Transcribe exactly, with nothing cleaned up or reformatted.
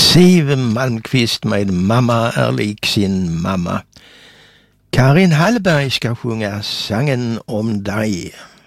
Siv Malmkvist med Mamma är lik sin mamma. Karin Hallberg ska sjunga Sangen om dig.